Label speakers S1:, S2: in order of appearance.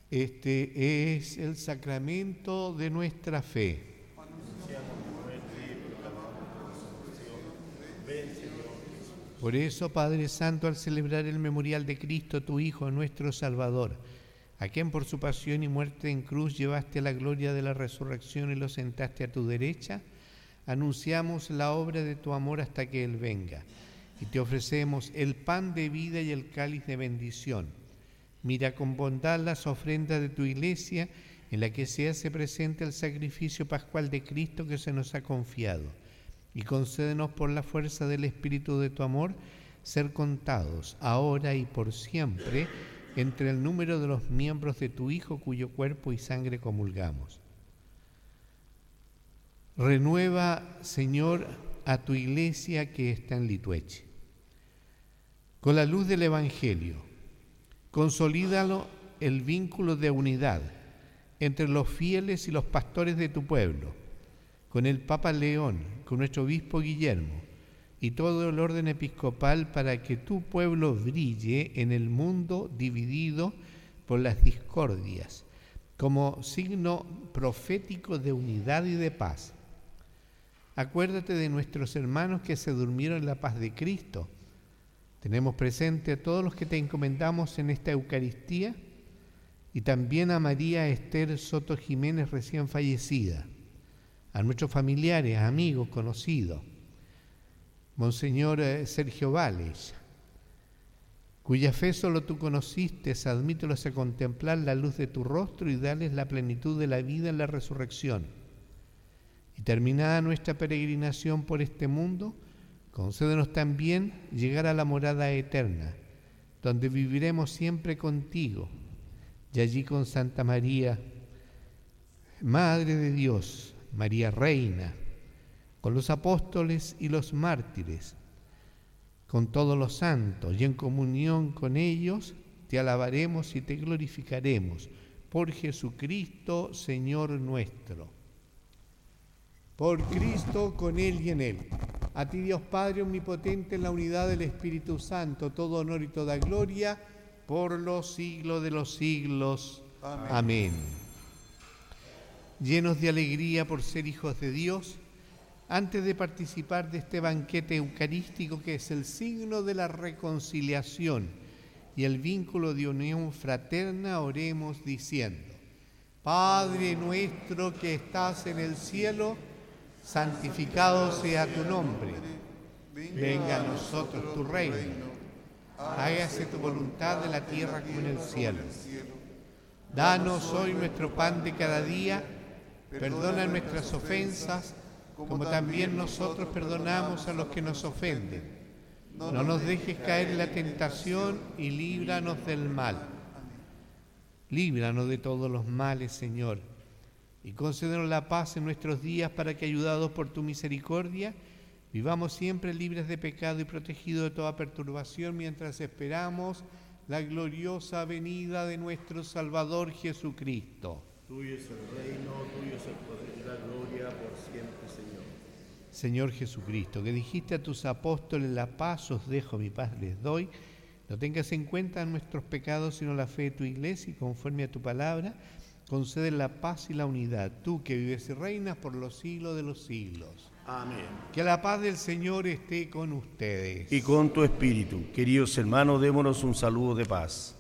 S1: Este es el sacramento de nuestra fe. Por eso, Padre Santo, al celebrar el memorial de Cristo, tu Hijo, nuestro Salvador, a quien por su pasión y muerte en cruz llevaste a la gloria de la resurrección y lo sentaste a tu derecha, anunciamos la obra de tu amor hasta que Él venga. Y te ofrecemos el pan de vida y el cáliz de bendición. Mira con bondad las ofrendas de tu Iglesia, en la que se hace presente el sacrificio pascual de Cristo que se nos ha confiado. Y concédenos por la fuerza del Espíritu de tu amor, ser contados, ahora y por siempre, entre el número de los miembros de tu Hijo, cuyo cuerpo y sangre comulgamos. Renueva, Señor, a tu Iglesia que está en Litueche. Con la luz del Evangelio, consolídalo el vínculo de unidad entre los fieles y los pastores de tu pueblo, con el Papa León, con nuestro obispo Guillermo y todo el orden episcopal, para que tu pueblo brille en el mundo dividido por las discordias, como signo profético de unidad y de paz. Acuérdate de nuestros hermanos que se durmieron en la paz de Cristo. Tenemos presente a todos los que te encomendamos en esta Eucaristía y también a María Esther Soto Jiménez, recién fallecida, a nuestros familiares, amigos, conocidos, Monseñor Sergio Vales, cuya fe solo tú conociste, admítelos a contemplar la luz de tu rostro y dales la plenitud de la vida en la resurrección. Y terminada nuestra peregrinación por este mundo, concédenos también llegar a la morada eterna, donde viviremos siempre contigo, y allí con Santa María, Madre de Dios, María Reina, con los apóstoles y los mártires, con todos los santos, y en comunión con ellos te alabaremos y te glorificaremos por Jesucristo, Señor nuestro. Por Cristo, con Él y en Él. A ti, Dios Padre omnipotente, en la unidad del Espíritu Santo, todo honor y toda gloria, por los siglos de los siglos. Amén. Amén. Llenos de alegría por ser hijos de Dios, antes de participar de este banquete eucarístico que es el signo de la reconciliación y el vínculo de unión fraterna, oremos diciendo: Padre nuestro que estás en el cielo, santificado sea tu nombre. Venga a nosotros tu reino. Hágase tu voluntad en la tierra como en el cielo. Danos hoy nuestro pan de cada día. Perdona nuestras ofensas, como también nosotros perdonamos a los que nos ofenden. No nos dejes caer en la tentación y líbranos del mal. Líbranos de todos los males, Señor, y concédenos la paz en nuestros días, para que, ayudados por tu misericordia, vivamos siempre libres de pecado y protegidos de toda perturbación, mientras esperamos la gloriosa venida de nuestro Salvador Jesucristo.
S2: Tuyo es el reino, tuyo es el poder y la gloria por siempre, Señor.
S1: Señor Jesucristo, que dijiste a tus apóstoles: la paz os dejo, mi paz les doy, no tengas en cuenta nuestros pecados, sino la fe de tu Iglesia, y conforme a tu palabra, concede la paz y la unidad, tú que vives y reinas por los siglos de los siglos.
S2: Amén.
S1: Que la paz del Señor esté con ustedes.
S2: Y con tu espíritu. Queridos hermanos, démonos un saludo de paz.